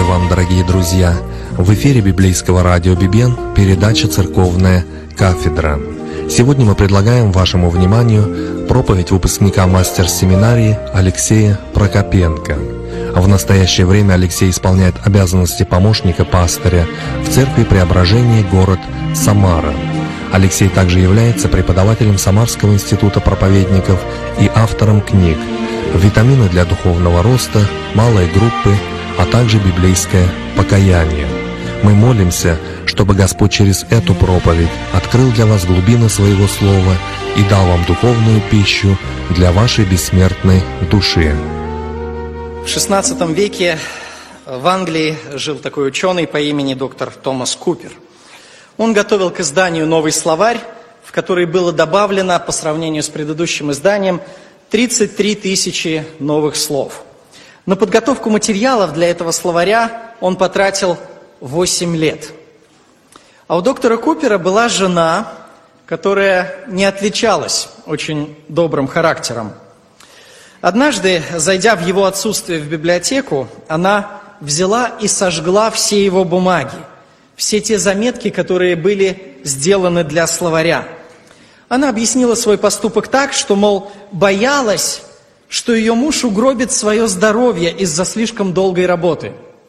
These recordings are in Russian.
же вам, дорогие друзья! В эфире библейского радио «Бибен» передача «Церковная кафедра». Сегодня мы предлагаем вашему вниманию проповедь выпускника мастер-семинарии Алексея Прокопенко. В настоящее время Алексей исполняет обязанности помощника пастыря в церкви Преображения, город Самара. Алексей также является преподавателем Самарского института проповедников и автором книг «Витамины для духовного роста», «Малые группы», а также «Библейское покаяние». Мы молимся, чтобы Господь через эту проповедь открыл для вас глубины своего слова и дал вам духовную пищу для вашей бессмертной души. В XVI веке в Англии жил такой ученый по имени доктор Томас Купер. Он готовил к изданию новый словарь, в который было добавлено, по сравнению с предыдущим изданием, 33 тысячи новых слов. На подготовку материалов для этого словаря он потратил 8 лет. А у доктора Купера была жена, которая не отличалась очень добрым характером. Однажды, зайдя в его отсутствие в библиотеку, она взяла и сожгла все его бумаги, все те заметки, которые были сделаны для словаря. Она объяснила свой поступок так, что, мол, боялась, что ее муж угробит свое здоровье из-за слишком долгой работы.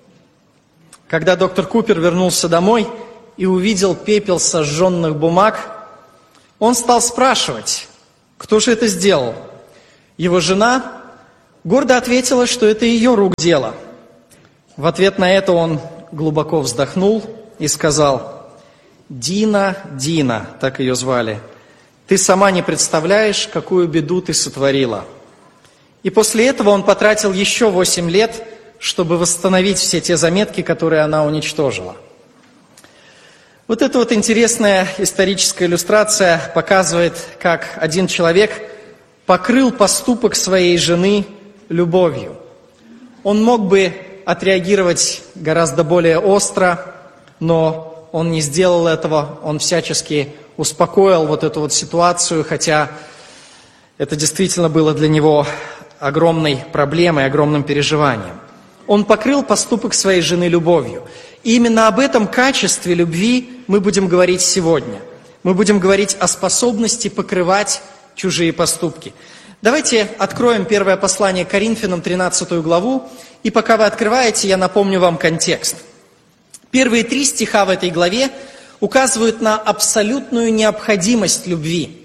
Когда доктор Купер вернулся домой и увидел пепел сожженных бумаг, он стал спрашивать, кто же это сделал. Его жена гордо ответила, что это ее рук дело. В ответ на это он глубоко вздохнул и сказал: «Дина, Дина», так ее звали, «ты сама не представляешь, какую беду ты сотворила». И после этого он потратил еще 8 лет, чтобы восстановить все те заметки, которые она уничтожила. Вот эта вот интересная историческая иллюстрация показывает, как один человек покрыл поступок своей жены любовью. Он мог бы отреагировать гораздо более остро, но он не сделал этого, он всячески успокоил вот эту вот ситуацию, хотя это действительно было для него огромной проблемой, огромным переживанием. Он покрыл поступок своей жены любовью. И именно об этом качестве любви мы будем говорить сегодня. Мы будем говорить о способности покрывать чужие поступки. Давайте откроем первое послание Коринфянам, 13 главу. И пока вы открываете, я напомню вам контекст. Первые 3 стиха в этой главе указывают на абсолютную необходимость любви.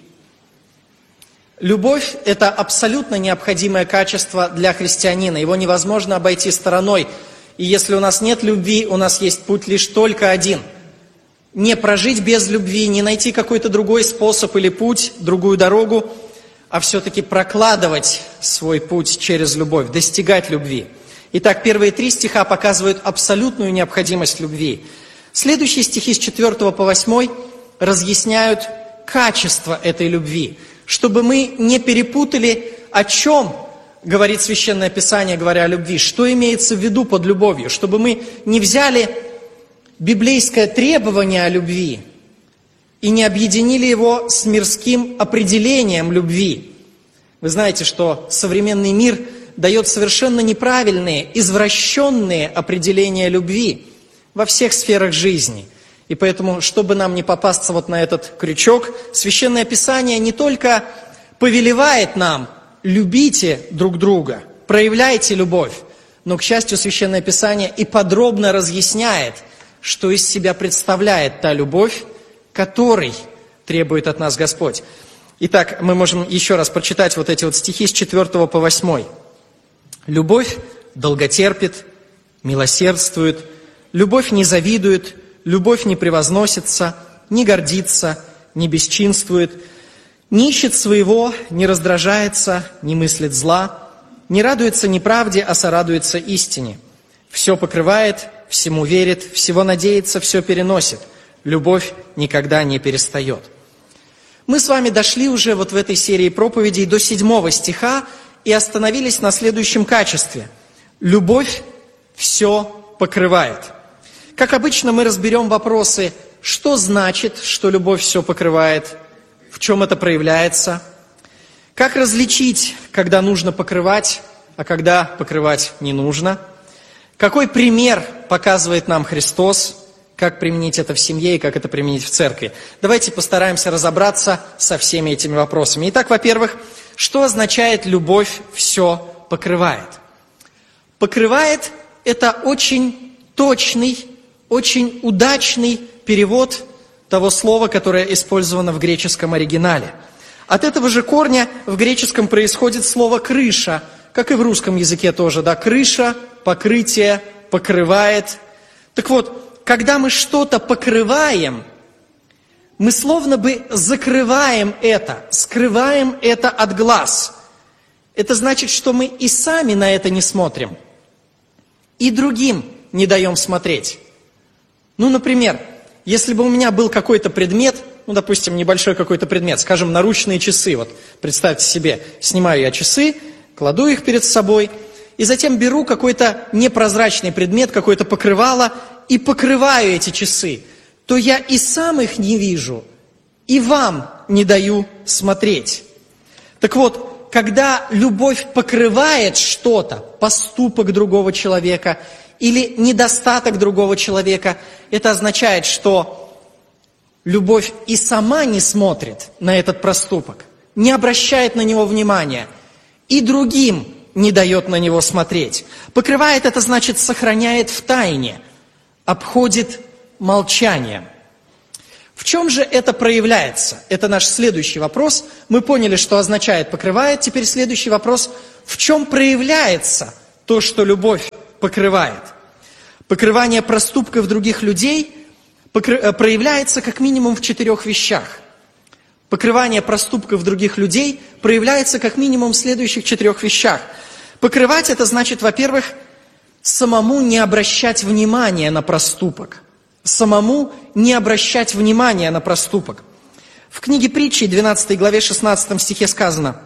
Любовь – это абсолютно необходимое качество для христианина. Его невозможно обойти стороной. И если у нас нет любви, у нас есть путь лишь только один. Не прожить без любви, не найти какой-то другой способ или путь, другую дорогу, а все-таки прокладывать свой путь через любовь, достигать любви. Итак, первые 3 стиха показывают абсолютную необходимость любви. Следующие стихи с 4 по 8 разъясняют качество этой любви, чтобы мы не перепутали, о чем говорит Священное Писание, говоря о любви, что имеется в виду под любовью, чтобы мы не взяли библейское требование о любви и не объединили его с мирским определением любви. Вы знаете, что современный мир дает совершенно неправильные, извращенные определения любви во всех сферах жизни. И поэтому, чтобы нам не попасться вот на этот крючок, Священное Писание не только повелевает нам: любите друг друга, проявляйте любовь, но, к счастью, Священное Писание и подробно разъясняет, что из себя представляет та любовь, которой требует от нас Господь. Итак, мы можем еще раз прочитать вот эти вот стихи с 4 по 8. «Любовь долготерпит, милосердствует, любовь не завидует, любовь не превозносится, не гордится, не бесчинствует, не ищет своего, не раздражается, не мыслит зла, не радуется неправде, а сорадуется истине. Все покрывает, всему верит, всего надеется, все переносит. Любовь никогда не перестает». Мы с вами дошли уже вот в этой серии проповедей до 7 стиха и остановились на следующем качестве. Любовь все покрывает. Как обычно, мы разберем вопросы, что значит, что любовь все покрывает, в чем это проявляется, как различить, когда нужно покрывать, а когда покрывать не нужно, Какой пример показывает нам Христос, как применить это в семье и как это применить в церкви? Давайте постараемся разобраться со всеми этими вопросами. Итак, во-первых, что означает «любовь все покрывает»? Покрывает – это очень точный, очень удачный перевод того слова, которое использовано в греческом оригинале. От этого же корня в греческом происходит слово «крыша», как и в русском языке тоже, да, крыша, покрытие, покрывает. Так вот, когда мы что-то покрываем, мы словно бы закрываем это, скрываем это от глаз. Это значит, что мы и сами на это не смотрим, и другим не даем смотреть. Ну, например, если бы у меня был какой-то предмет, ну, допустим, небольшой какой-то предмет, скажем, наручные часы, вот представьте себе, снимаю я часы, кладу их перед собой, и затем беру какой-то непрозрачный предмет, какое-то покрывало, и покрываю эти часы, то я и сам их не вижу, и вам не даю смотреть. Так вот, когда любовь покрывает что-то, поступок другого человека или недостаток другого человека, это означает, что любовь и сама не смотрит на этот проступок, не обращает на него внимания, и другим не дает на него смотреть. Покрывает — это значит сохраняет в тайне, обходит молчанием. В чем же это проявляется? Это наш следующий вопрос. Мы поняли, что означает покрывает. Теперь следующий вопрос. В чем проявляется то, что любовь покрывает? Покрывание проступков других людей проявляется как минимум в 4 вещах. Покрывание проступков других людей проявляется как минимум в следующих 4 вещах. Покрывать — это значит, во-первых, самому не обращать внимания на проступок. Самому не обращать внимания на проступок. В книге Притчи, 12 главе, 16 стихе сказано: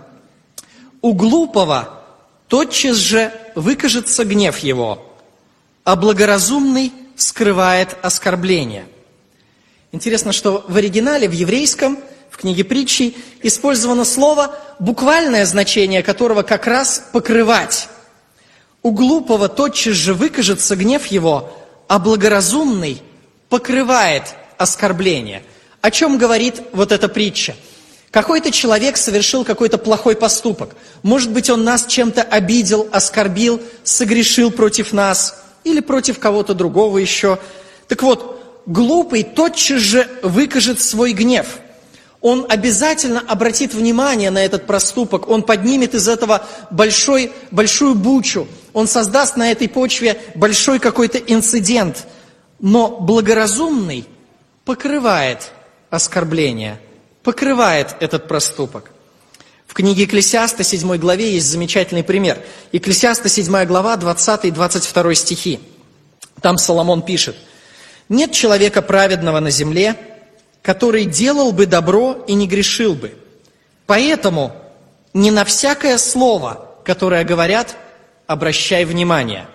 «У глупого тотчас же выкажется гнев его, а благоразумный скрывает оскорбление». Интересно, что в оригинале, в еврейском, в книге Притчи, использовано слово, буквальное значение которого как раз «покрывать». «У глупого тотчас же выкажется гнев его, а благоразумный покрывает оскорбление». О чем говорит вот эта притча? Какой-то человек совершил какой-то плохой поступок. Может быть, он нас чем-то обидел, оскорбил, согрешил против нас или против кого-то другого еще. Так вот, глупый тотчас же выкажет свой гнев. Он обязательно обратит внимание на этот проступок, он поднимет из этого большую бучу, он создаст на этой почве большой какой-то инцидент. Но благоразумный покрывает оскорбление, покрывает этот проступок. В книге Екклесиаста, 7 главе, есть замечательный пример. Екклесиаста, 7 глава, 20-22 стихи. Там Соломон пишет: «Нет человека праведного на земле, который делал бы добро и не грешил бы. Поэтому не на всякое слово, которое говорят, обращай внимание».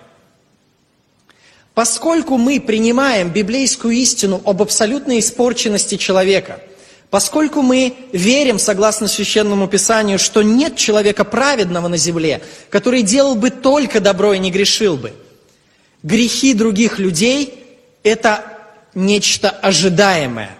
Поскольку мы принимаем библейскую истину об абсолютной испорченности человека, поскольку мы верим, согласно Священному Писанию, что нет человека праведного на земле, который делал бы только добро и не грешил бы, грехи других людей – это нечто ожидаемое.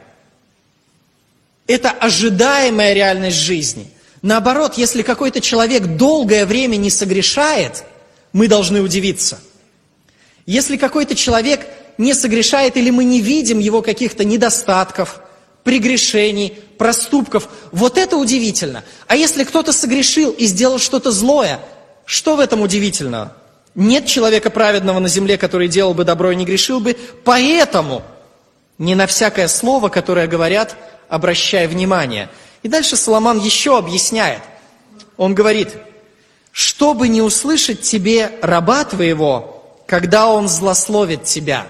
Это ожидаемая реальность жизни. Наоборот, если какой-то человек долгое время не согрешает, мы должны удивиться. Если какой-то человек не согрешает или мы не видим его каких-то недостатков, прегрешений, проступков, вот это удивительно. А если кто-то согрешил и сделал что-то злое, что в этом удивительного? Нет человека праведного на земле, который делал бы добро и не грешил бы, поэтому не на всякое слово, которое говорят, обращай внимание. И дальше Соломон еще объясняет. Он говорит: «Чтобы не услышать тебе раба твоего, когда он злословит тебя».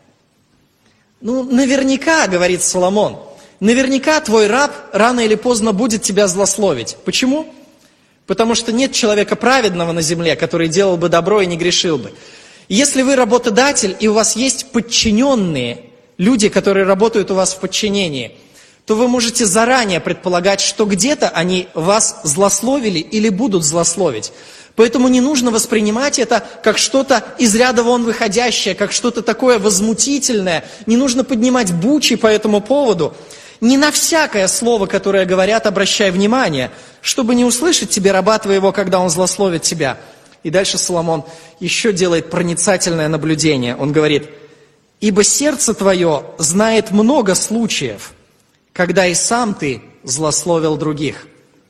Ну, наверняка, говорит Соломон, наверняка твой раб рано или поздно будет тебя злословить. Почему? Потому что нет человека праведного на земле, который делал бы добро и не грешил бы. Если вы работодатель, и у вас есть подчиненные, люди, которые работают у вас в подчинении, то вы можете заранее предполагать, что где-то они вас злословили или будут злословить. Поэтому не нужно воспринимать это как что-то из ряда вон выходящее, как что-то такое возмутительное. Не нужно поднимать бучи по этому поводу. Не на всякое слово, которое говорят, обращай внимание, чтобы не услышать тебе раба твоего, когда он злословит тебя. И дальше Соломон еще делает проницательное наблюдение. Он говорит: «Ибо сердце твое знает много случаев, когда и сам ты злословил других».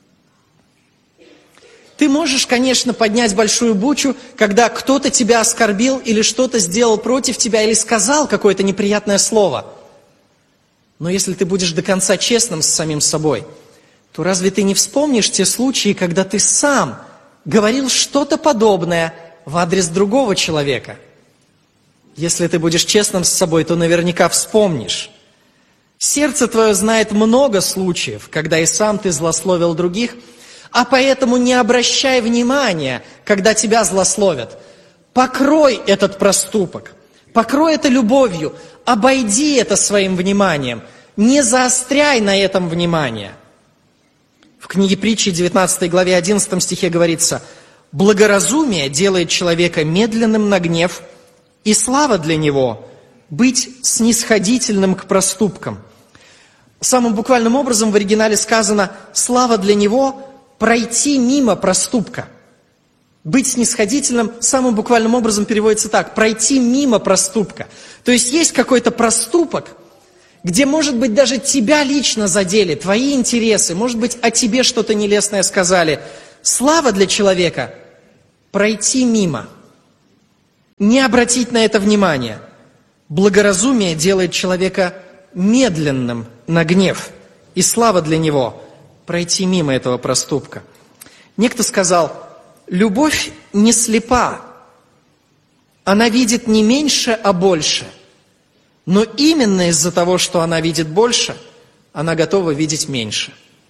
Ты можешь, конечно, поднять большую бучу, когда кто-то тебя оскорбил или что-то сделал против тебя, или сказал какое-то неприятное слово. Но если ты будешь до конца честным с самим собой, то разве ты не вспомнишь те случаи, когда ты сам говорил что-то подобное в адрес другого человека? Если ты будешь честным с собой, то наверняка вспомнишь. Сердце твое знает много случаев, когда и сам ты злословил других, а поэтому не обращай внимания, когда тебя злословят. Покрой этот проступок, покрой это любовью, обойди это своим вниманием, не заостряй на этом внимание. В книге Притчи, 19 главе 11 стихе говорится: «Благоразумие делает человека медленным на гнев, и слава для него быть снисходительным к проступкам». Самым буквальным образом в оригинале сказано: слава для него пройти мимо проступка. Быть снисходительным самым буквальным образом переводится так: пройти мимо проступка. То есть есть какой-то проступок, где, может быть, даже тебя лично задели, твои интересы, может быть, о тебе что-то нелестное сказали. Слава для человека пройти мимо, не обратить на это внимание. Благоразумие делает человека медленным на гнев, и слава для него пройти мимо этого проступка. Некто сказал: любовь не слепа, она видит не меньше, а больше. Но именно из-за того, что она видит больше, она готова видеть меньше.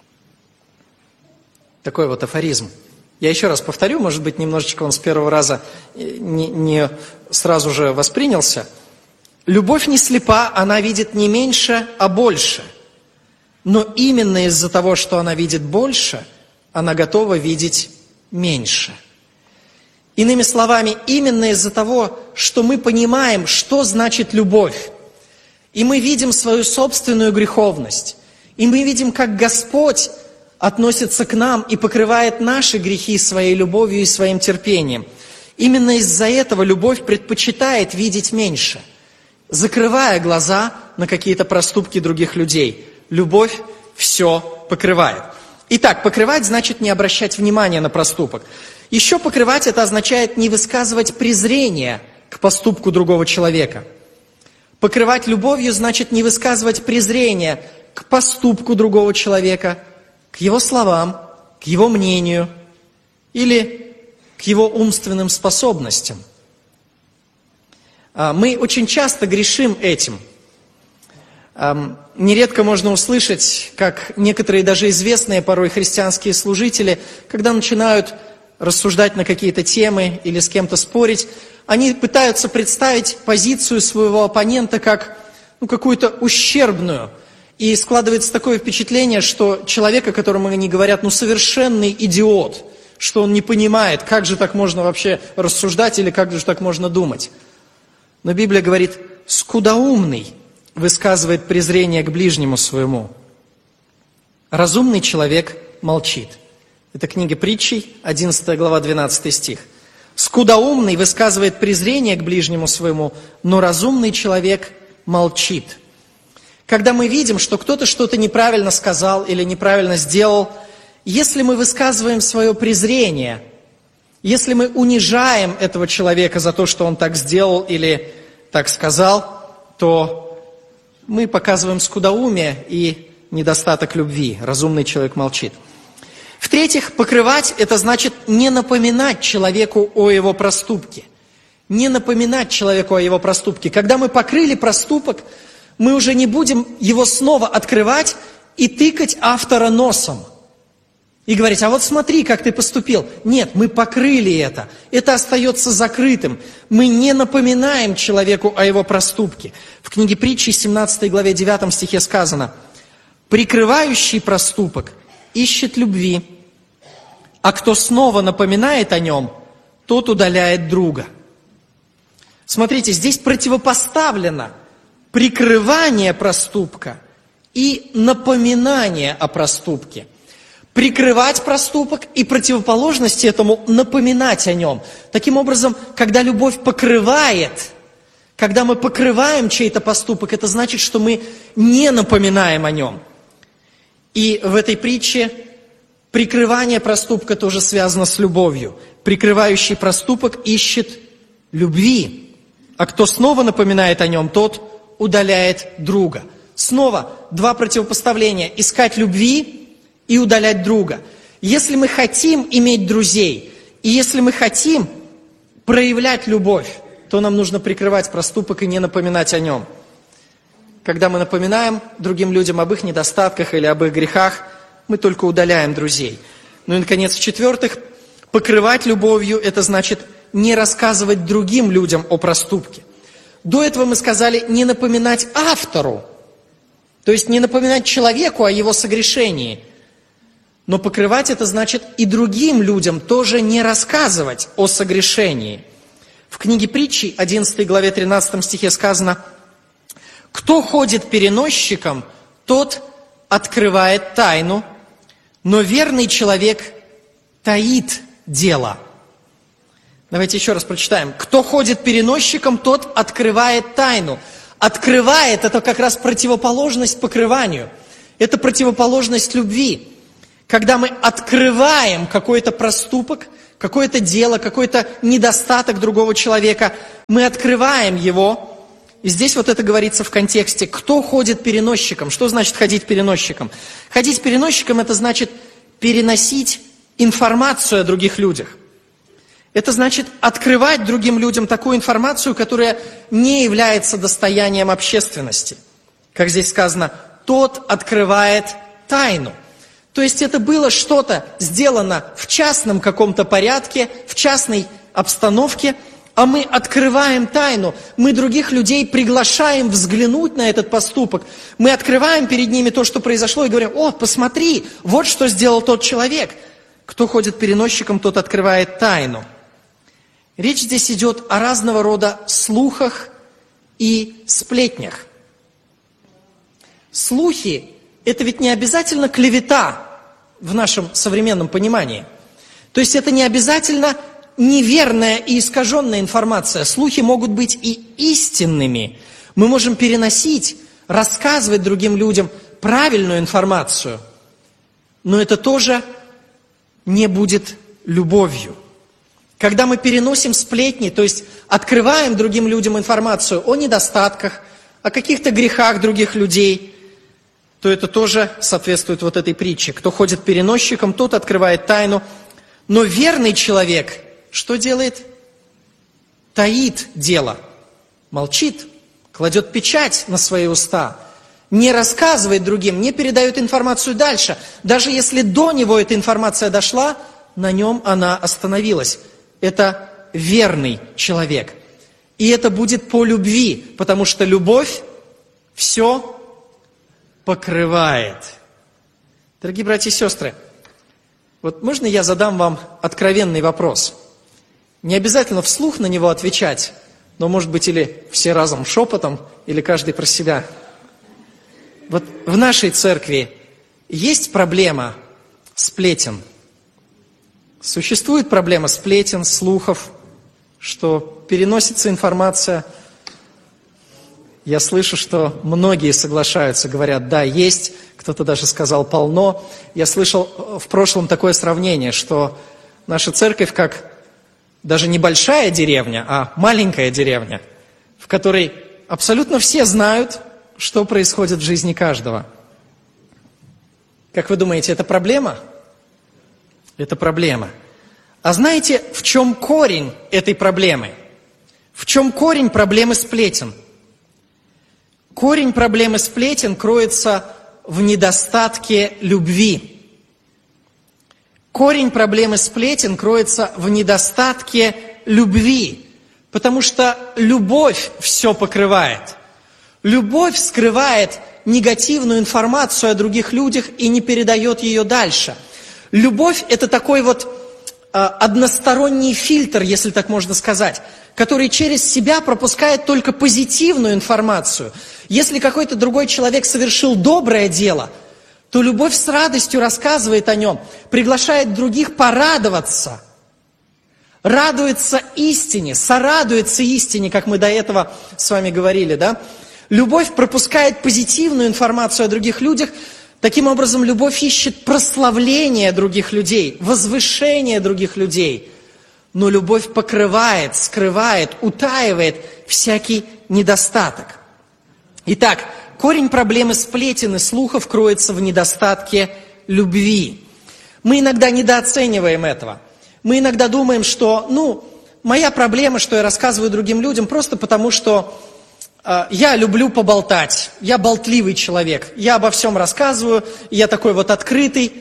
Такой вот афоризм. Я еще раз повторю, может быть, немножечко он с первого раза не сразу же воспринялся. Любовь не слепа, она видит не меньше, а больше. Но именно из-за того, что она видит больше, она готова видеть меньше. Иными словами, именно из-за того, что мы понимаем, что значит любовь, и мы видим свою собственную греховность, и мы видим, как Господь относится к нам и покрывает наши грехи своей любовью и своим терпением. Именно из-за этого любовь предпочитает видеть меньше, закрывая глаза на какие-то проступки других людей. Любовь все покрывает. Итак, покрывать значит не обращать внимания на проступок. Еще покрывать — это означает не высказывать презрение к поступку другого человека. Покрывать любовью значит не высказывать презрение к поступку другого человека, к его словам, к его мнению или к его умственным способностям. Мы очень часто грешим этим. Нередко можно услышать, как некоторые даже известные порой христианские служители, когда начинают рассуждать на какие-то темы или с кем-то спорить, они пытаются представить позицию своего оппонента как какую-то ущербную. И складывается такое впечатление, что человек, о котором они говорят, совершенный идиот, что он не понимает, как же так можно вообще рассуждать или как же так можно думать. Но Библия говорит: скудоумный высказывает презрение к ближнему своему. Разумный человек молчит. Это книга Притчей, 11 глава, 12 стих. Скудоумный высказывает презрение к ближнему своему, но разумный человек молчит. Когда мы видим, что кто-то что-то неправильно сказал или неправильно сделал, если мы высказываем свое презрение, если мы унижаем этого человека за то, что он так сделал или так сказал, то мы показываем скудоумие и недостаток любви. Разумный человек молчит. В-третьих, покрывать – это значит не напоминать человеку о его проступке. Не напоминать человеку о его проступке. Когда мы покрыли проступок, мы уже не будем его снова открывать и тыкать автора носом. И говорить: а вот смотри, как ты поступил. Нет, мы покрыли это. Это остается закрытым. Мы не напоминаем человеку о его проступке. В книге Притчи, 17 главе 9 стихе сказано: Прикрывающий проступок ищет любви, а кто снова напоминает о нем, тот удаляет друга. Смотрите, здесь противопоставлено прикрывание проступка и напоминание о проступке. Прикрывать проступок и противоположность этому напоминать о нем. Таким образом, когда любовь покрывает, когда мы покрываем чей-то поступок, это значит, что мы не напоминаем о нем. И в этой притче прикрывание проступка тоже связано с любовью. Прикрывающий проступок ищет любви, а кто снова напоминает о нем, тот удаляет друга. Снова два противопоставления: искать любви и удалять друга. Если мы хотим иметь друзей, и если мы хотим проявлять любовь, то нам нужно прикрывать проступок и не напоминать о нем. Когда мы напоминаем другим людям об их недостатках или об их грехах, мы только удаляем друзей. Ну и, наконец, в-четвертых, покрывать любовью – это значит не рассказывать другим людям о проступке. До этого мы сказали не напоминать автору, то есть не напоминать человеку о его согрешении. Но покрывать – это значит и другим людям тоже не рассказывать о согрешении. В книге Притчи, 11 главе 13 стихе сказано: «Кто ходит переносчиком, тот открывает тайну, но верный человек таит дело». Давайте еще раз прочитаем. Кто ходит переносчиком, тот открывает тайну. Открывает – это как раз противоположность покрыванию. Это противоположность любви. Когда мы открываем какой-то проступок, какое-то дело, какой-то недостаток другого человека, мы открываем его. И здесь вот это говорится в контексте: кто ходит переносчиком. Что значит ходить переносчиком? Ходить переносчиком – это значит переносить информацию о других людях. Это значит открывать другим людям такую информацию, которая не является достоянием общественности. Как здесь сказано, тот открывает тайну. То есть это было что-то сделано в частном каком-то порядке, в частной обстановке, а мы открываем тайну. Мы других людей приглашаем взглянуть на этот поступок. Мы открываем перед ними то, что произошло, и говорим: о, посмотри, вот что сделал тот человек. Кто ходит переносчиком, тот открывает тайну. Речь здесь идет о разного рода слухах и сплетнях. Слухи – это ведь не обязательно клевета в нашем современном понимании. То есть это не обязательно неверная и искаженная информация. Слухи могут быть и истинными. Мы можем переносить, рассказывать другим людям правильную информацию. Но это тоже не будет любовью. Когда мы переносим сплетни, то есть открываем другим людям информацию о недостатках, о каких-то грехах других людей, то это тоже соответствует вот этой притче. Кто ходит переносчиком, тот открывает тайну. Но верный человек что делает? Таит дело, молчит, кладет печать на свои уста, не рассказывает другим, не передает информацию дальше. Даже если до него эта информация дошла, на нем она остановилась. Это верный человек. И это будет по любви, потому что любовь все покрывает. Дорогие братья и сестры, вот можно я задам вам откровенный вопрос? Не обязательно вслух на него отвечать, но, может быть, или все разом шепотом, или каждый про себя. Вот в нашей церкви есть проблема сплетен. Существует проблема сплетен, слухов, что переносится информация. Я слышу, что многие соглашаются, говорят: да, есть, кто-то даже сказал полно. Я слышал в прошлом такое сравнение, что наша церковь как даже небольшая деревня, а маленькая деревня, в которой абсолютно все знают, что происходит в жизни каждого. Как вы думаете, это проблема? Это проблема. А знаете, в чем корень этой проблемы? В чем корень проблемы сплетен? Корень проблемы сплетен кроется в недостатке любви. Корень проблемы сплетен кроется в недостатке любви, потому что любовь все покрывает. Любовь скрывает негативную информацию о других людях и не передает ее дальше. Любовь – это такой вот односторонний фильтр, если так можно сказать, который через себя пропускает только позитивную информацию. Если какой-то другой человек совершил доброе дело, то любовь с радостью рассказывает о нем, приглашает других порадоваться, радуется истине, сорадуется истине, как мы до этого с вами говорили, да? Любовь пропускает позитивную информацию о других людях. Таким образом, любовь ищет прославление других людей, возвышение других людей. Но любовь покрывает, скрывает, утаивает всякий недостаток. Итак, корень проблемы сплетен и слухов кроется в недостатке любви. Мы иногда недооцениваем этого. Мы иногда думаем, что, моя проблема, что я рассказываю другим людям, просто потому что я люблю поболтать, я болтливый человек, я обо всем рассказываю, я такой вот открытый.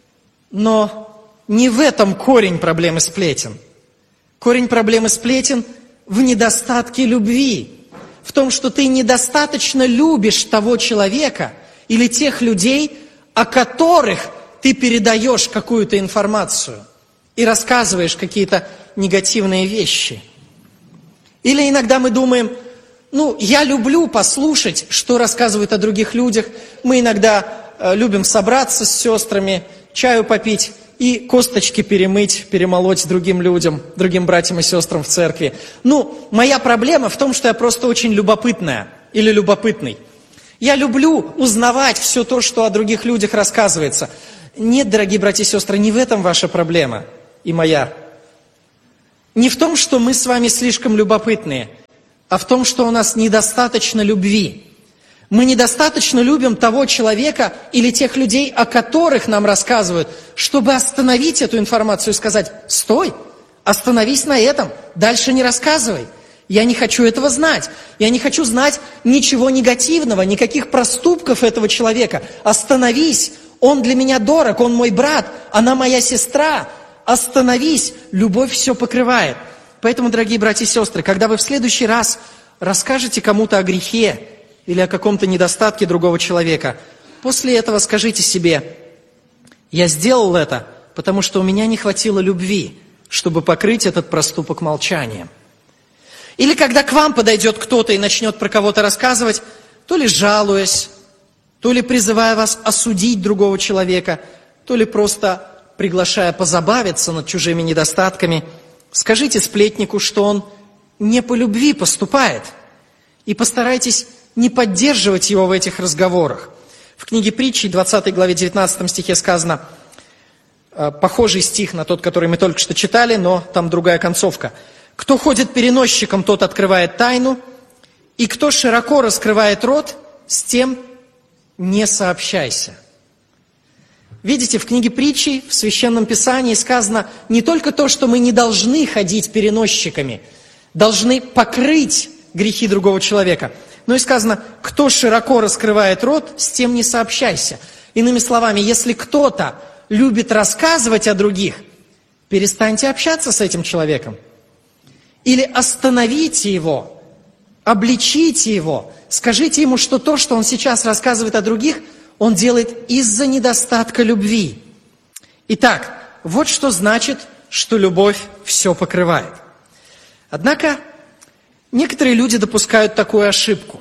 Но не в этом корень проблемы сплетен. Корень проблемы сплетен в недостатке любви. В том, что ты недостаточно любишь того человека или тех людей, о которых ты передаешь какую-то информацию и рассказываешь какие-то негативные вещи. Или иногда мы думаем, я люблю послушать, что рассказывают о других людях. Мы иногда любим собраться с сестрами, чаю попить и косточки перемолоть другим людям, другим братьям и сестрам в церкви. Моя проблема в том, что я просто очень любопытная или любопытный. Я люблю узнавать все то, что о других людях рассказывается. Нет, дорогие братья и сестры, не в этом ваша проблема и моя. Не в том, что мы с вами слишком любопытные, а в том, что у нас недостаточно любви. Мы недостаточно любим того человека или тех людей, о которых нам рассказывают, чтобы остановить эту информацию и сказать: стой, остановись на этом, дальше не рассказывай. Я не хочу этого знать. Я не хочу знать ничего негативного, никаких проступков этого человека. Остановись, он для меня дорог, он мой брат, она моя сестра. Остановись, любовь все покрывает. Поэтому, дорогие братья и сестры, когда вы в следующий раз расскажете кому-то о грехе или о каком-то недостатке другого человека, после этого скажите себе: я сделал это, потому что у меня не хватило любви, чтобы покрыть этот проступок молчанием. Или когда к вам подойдет кто-то и начнет про кого-то рассказывать, то ли жалуясь, то ли призывая вас осудить другого человека, то ли просто приглашая позабавиться над чужими недостатками, скажите сплетнику, что он не по любви поступает, и постарайтесь не поддерживать его в этих разговорах. В книге Притчи, 20 главе 19 стихе сказано, похожий стих на тот, который мы только что читали, но там другая концовка. «Кто ходит переносчиком, тот открывает тайну, и кто широко раскрывает рот, с тем не сообщайся». Видите, в книге Притчи, в Священном Писании сказано не только то, что мы не должны ходить переносчиками, должны покрыть грехи другого человека, но и сказано, кто широко раскрывает рот, с тем не сообщайся. Иными словами, если кто-то любит рассказывать о других, перестаньте общаться с этим человеком. Или остановите его, обличите его, скажите ему, что то, что он сейчас рассказывает о других, он делает из-за недостатка любви. Итак, вот что значит, что любовь все покрывает. Однако, некоторые люди допускают такую ошибку.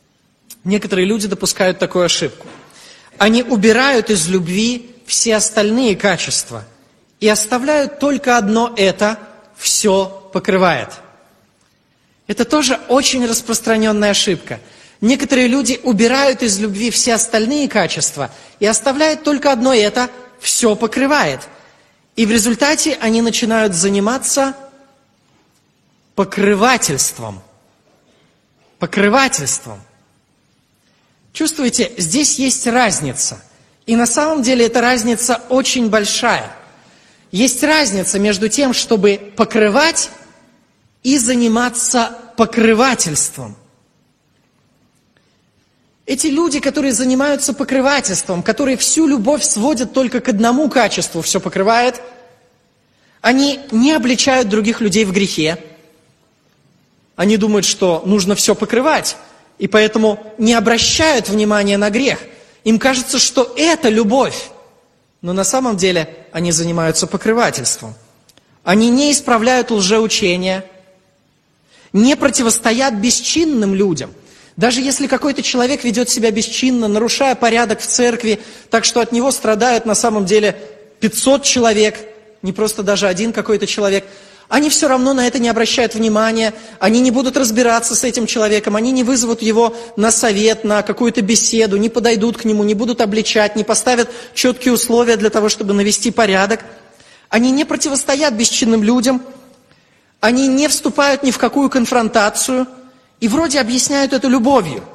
Они убирают из любви все остальные качества и оставляют только одно это – все покрывает. Это тоже очень распространенная ошибка. Некоторые люди убирают из любви все остальные качества и оставляют только одно это – все покрывает. И в результате они начинают заниматься покрывательством. Чувствуете, здесь есть разница. И на самом деле эта разница очень большая. Есть разница между тем, чтобы покрывать и заниматься покрывательством. Эти люди, которые занимаются покрывательством, которые всю любовь сводят только к одному качеству, все покрывает, они не обличают других людей в грехе. Они думают, что нужно все покрывать. и поэтому не обращают внимания на грех. Им кажется, что это любовь, но на самом деле они занимаются покрывательством. Они не исправляют лжеучения, не противостоят бесчинным людям. Даже если какой-то человек ведет себя бесчинно, нарушая порядок в церкви, так что от него страдают на самом деле 500 человек, не просто даже один какой-то человек, они все равно на это не обращают внимания, они не будут разбираться с этим человеком, они не вызовут его на совет, на какую-то беседу, не подойдут к нему, не будут обличать, не поставят четкие условия для того, чтобы навести порядок. Они не противостоят бесчинным людям, они не вступают ни в какую конфронтацию и вроде объясняют это любовью.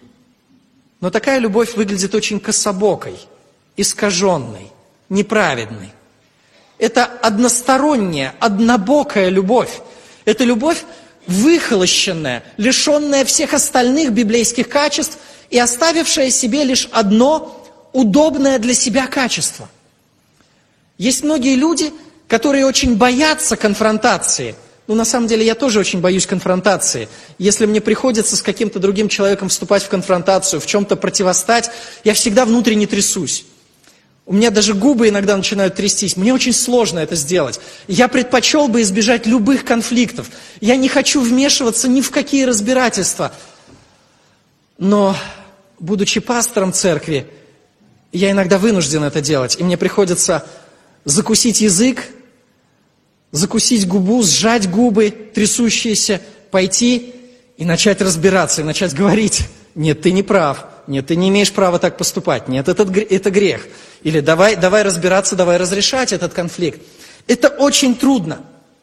Но такая любовь выглядит очень кособокой, искаженной, неправедной. Это односторонняя, однобокая любовь. Это любовь выхолощенная, лишенная всех остальных библейских качеств и оставившая себе лишь одно удобное для себя качество. Есть многие люди, которые очень боятся конфронтации. На самом деле, я тоже очень боюсь конфронтации. Если мне приходится с каким-то другим человеком вступать в конфронтацию, в чем-то противостать, я всегда внутренне трясусь. У меня даже губы иногда начинают трястись. Мне очень сложно это сделать. Я предпочел бы избежать любых конфликтов. Я не хочу вмешиваться ни в какие разбирательства. Но, будучи пастором церкви, я иногда вынужден это делать. И мне приходится закусить язык, закусить губу, сжать губы трясущиеся, пойти и начать разбираться, и начать говорить: нет, ты не прав, нет, ты не имеешь права так поступать, нет, это грех. Или давай разбираться, давай разрешать этот конфликт. Это очень трудно.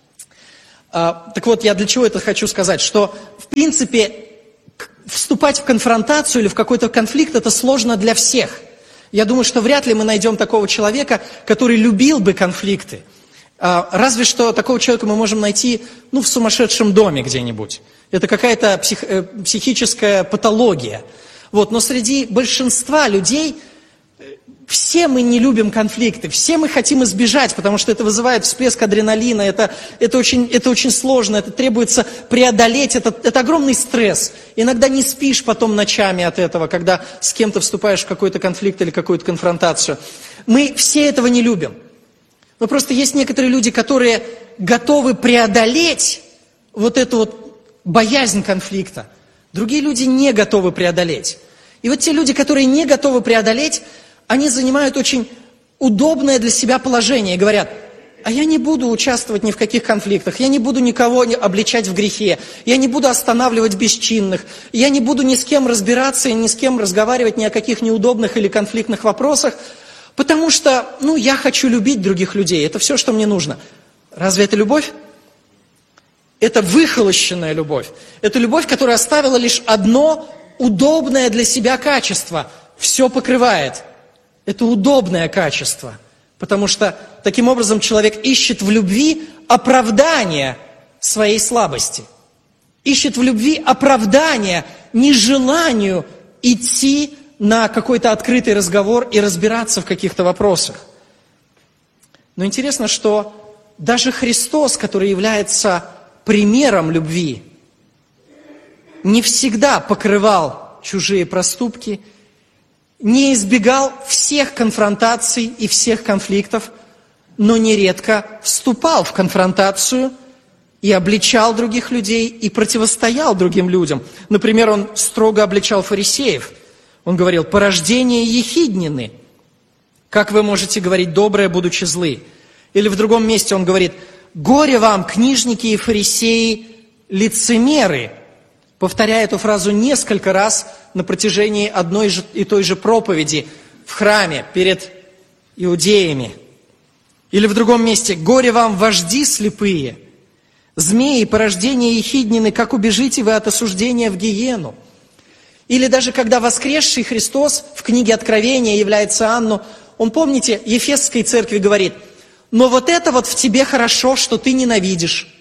Так вот, я для чего это хочу сказать? Что, в принципе, вступать в конфронтацию или в какой-то конфликт, это сложно для всех. Я думаю, что вряд ли мы найдем такого человека, который любил бы конфликты. Разве что такого человека мы можем найти, в сумасшедшем доме где-нибудь. Это какая-то психическая патология. Но среди большинства людей все мы не любим конфликты, все мы хотим избежать, потому что это вызывает всплеск адреналина, это очень сложно, это требуется преодолеть, это огромный стресс. Иногда не спишь потом ночами от этого, когда с кем-то вступаешь в какой-то конфликт или какую-то конфронтацию. Мы все этого не любим. Но просто есть некоторые люди, которые готовы преодолеть эту боязнь конфликта. Другие люди не готовы преодолеть. И те люди, которые не готовы преодолеть, они занимают очень удобное для себя положение и говорят: а я не буду участвовать ни в каких конфликтах, я не буду никого обличать в грехе, я не буду останавливать бесчинных, я не буду ни с кем разбираться и ни с кем разговаривать ни о каких неудобных или конфликтных вопросах, потому что, я хочу любить других людей, это все, что мне нужно. Разве это любовь? Это выхолощенная любовь. Это любовь, которая оставила лишь одно удобное для себя качество. Все покрывает. Это удобное качество. Потому что таким образом человек ищет в любви оправдание своей слабости. Ищет в любви оправдание нежеланию идти на какой-то открытый разговор и разбираться в каких-то вопросах. Но интересно, что даже Христос, который является примером любви, не всегда покрывал чужие проступки, не избегал всех конфронтаций и всех конфликтов, но нередко вступал в конфронтацию и обличал других людей, и противостоял другим людям. Например, он строго обличал фарисеев. Он говорил: порождение ехиднины. Как вы можете говорить доброе, будучи злы? Или в другом месте он говорит: горе вам, книжники и фарисеи, лицемеры. Повторяя эту фразу несколько раз на протяжении одной и той же проповеди в храме перед иудеями. Или в другом месте: горе вам, вожди слепые, змеи, порождение ехиднины, как убежите вы от осуждения в гиену. Или даже когда воскресший Христос в книге Откровения является Иоанну, он, помните, Ефесской церкви говорит: но это в тебе хорошо, что ты ненавидишь.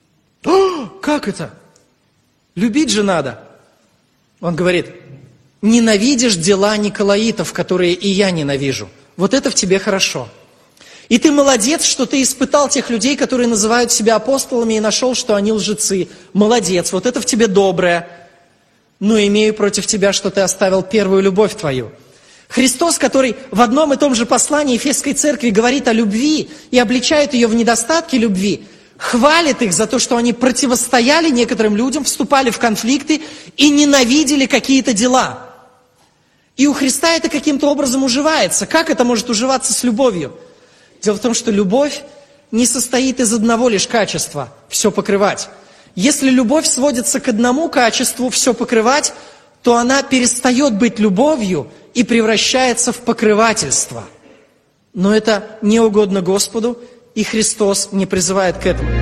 Как это? Любить же надо. Он говорит: ненавидишь дела николаитов, которые и я ненавижу. Это в тебе хорошо. И ты молодец, что ты испытал тех людей, которые называют себя апостолами, и нашел, что они лжецы. Молодец, это в тебе доброе. но имею против тебя, что ты оставил первую любовь твою». Христос, который в одном и том же послании Ефесской церкви говорит о любви и обличает ее в недостатке любви, хвалит их за то, что они противостояли некоторым людям, вступали в конфликты и ненавидели какие-то дела. И у Христа это каким-то образом уживается. Как это может уживаться с любовью? Дело в том, что любовь не состоит из одного лишь качества – все покрывать. Если любовь сводится к одному качеству – все покрывать, то она перестает быть любовью и превращается в покрывательство. Но это не угодно Господу, и Христос не призывает к этому.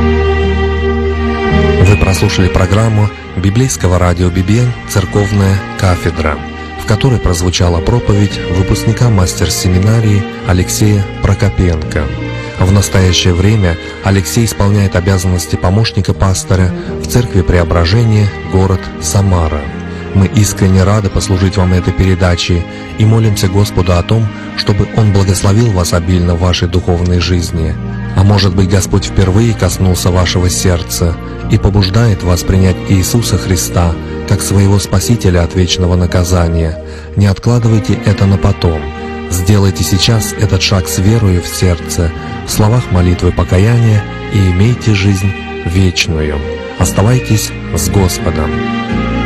Вы прослушали программу библейского радио «Бибен. Церковная кафедра», в которой прозвучала проповедь выпускника мастер-семинарии Алексея Прокопенко. В настоящее время Алексей исполняет обязанности помощника пастора в Церкви Преображения, город Самара. Мы искренне рады послужить вам этой передачей и молимся Господу о том, чтобы Он благословил вас обильно в вашей духовной жизни. А может быть, Господь впервые коснулся вашего сердца и побуждает вас принять Иисуса Христа как своего Спасителя от вечного наказания. Не откладывайте это на потом. Сделайте сейчас этот шаг с верою в сердце, в словах молитвы покаяния, и имейте жизнь вечную. Оставайтесь с Господом.